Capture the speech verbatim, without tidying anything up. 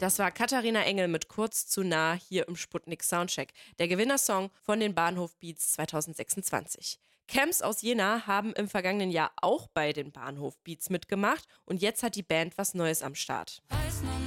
Das war Katharina Engel mit Kurz zu nah hier im Sputnik Soundcheck. Der Gewinnersong von den Bahnhof Beats zwanzig sechsundzwanzig. Camps aus Jena haben im vergangenen Jahr auch bei den Bahnhof Beats mitgemacht und jetzt hat die Band was Neues am Start.